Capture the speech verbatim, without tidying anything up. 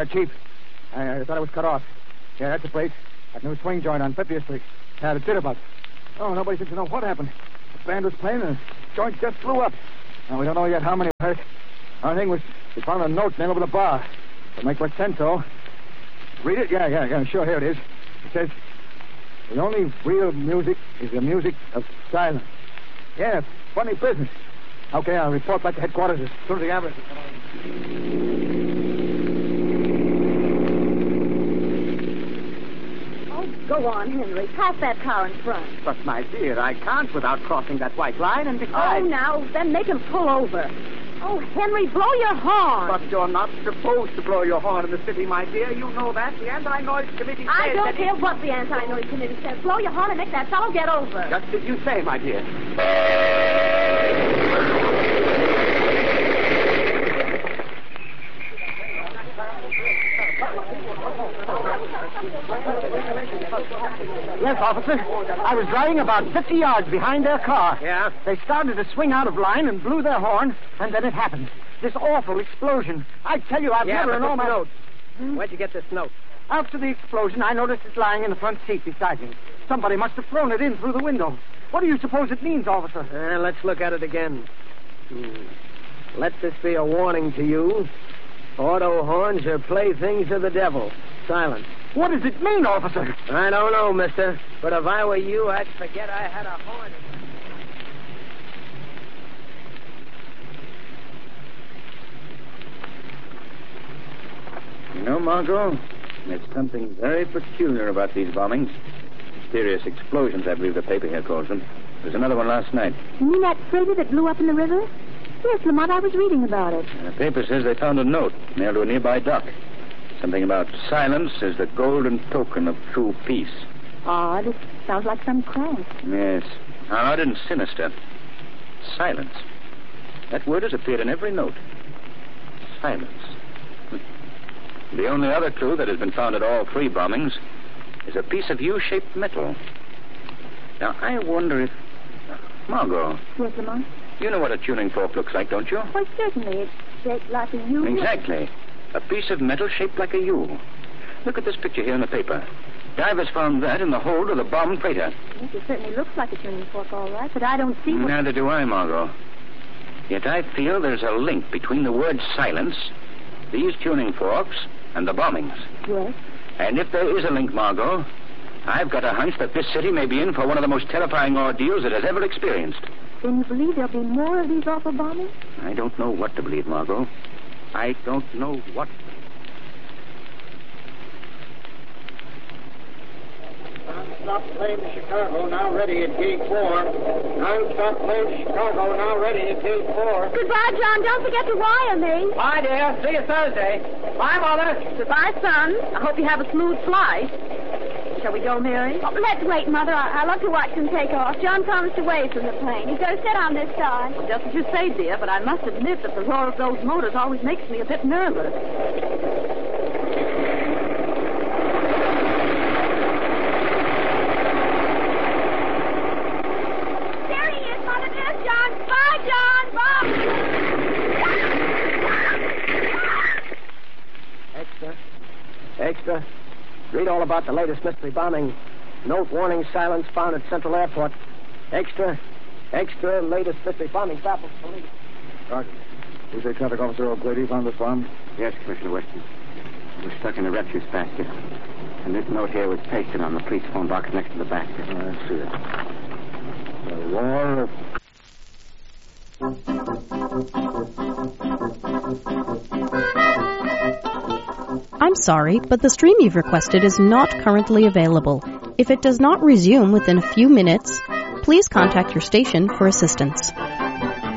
Yeah, Chief. I, I thought it was cut off. Yeah, that's the place. That new swing joint on fiftieth Street. Yeah, the jitterbug. Oh, nobody seems to know what happened. The band was playing and the joint just blew up. Now, we don't know yet how many were hurt. Our thing was we found a note nailed over the bar. To make what sense, though. Read it? Yeah, yeah, yeah. Sure, here it is. It says, the only real music is the music of silence. Yeah, funny business. Okay, I'll report back to headquarters as soon as the ambulance is coming. Oh, go on, Henry. Pass that car in front. But, my dear, I can't without crossing that white line, and besides... Oh, now, then make him pull over. Oh, Henry, blow your horn. But you're not supposed to blow your horn in the city, my dear. You know that. The Anti-Noise Committee says I don't that care it... what the Anti-Noise Committee says. Blow your horn and make that fellow get over. Just as you say, my dear. Yes, officer. I was driving about fifty yards behind their car. Yeah? They started to swing out of line and blew their horn, and then it happened. This awful explosion. I tell you, I've yeah, never but known this my... note. Hmm? Where'd you get this note? After the explosion, I noticed it lying in the front seat beside me. Somebody must have thrown it in through the window. What do you suppose it means, officer? Uh, let's look at it again. Hmm. Let this be a warning to you. Auto horns are playthings of the devil. Silence. What does it mean, officer? I don't know, mister. But if I were you, I'd forget I had a horn. You know, Margot, there's something very peculiar about these bombings. Mysterious explosions, I believe the paper here calls them. There's another one last night. You mean that freighter that blew up in the river? Yes, Lamont, I was reading about it. And the paper says they found a note nailed to a nearby dock. Something about silence is the golden token of true peace. Odd. It sounds like some crank. Yes. Odd and sinister. Silence. That word has appeared in every note. Silence. The only other clue that has been found at all three bombings is a piece of U-shaped metal. Now, I wonder if... Margot. Yes, Lamont? You know what a tuning fork looks like, don't you? Why, certainly. It's shaped like a U. Exactly. A piece of metal shaped like a U. Look at this picture here in the paper. Divers found that in the hold of the bombed freighter. Yes, it certainly looks like a tuning fork, all right, but I don't see what... Neither do I, Margot. Yet I feel there's a link between the word silence, these tuning forks, and the bombings. Yes? And if there is a link, Margot, I've got a hunch that this city may be in for one of the most terrifying ordeals it has ever experienced. Then you believe there'll be more of these awful bombings? I don't know what to believe, Margot. I don't know what... Non-stop plane to Chicago, now ready at gate four. Non-stop plane to Chicago, now ready at gate four. Goodbye, John. Don't forget to wire me. Bye, dear. See you Thursday. Bye, Mother. Goodbye, son. I hope you have a smooth flight. Shall we go, Mary? Oh, let's wait, Mother. I, I love to watch them take off. John promised to wave from the plane. He's going to sit on this side. Well, just as you say, dear, but I must admit that the roar of those motors always makes me a bit nervous. There he is, Mother. There's John. Bye, John. Bye. Extra. Extra. Read all about the latest mystery bombing. Note warning silence found at Central Airport. Extra. Extra. Latest mystery bombing baffles police. Sergeant, is there traffic officer O'Grady found this bomb? Yes, Commissioner Weston. We're stuck in a refuse basket. And this note here was pasted on the police phone box next to the basket. Oh, I see it. The roar of... I'm sorry, but the stream you've requested is not currently available. If it does not resume within a few minutes, please contact your station for assistance.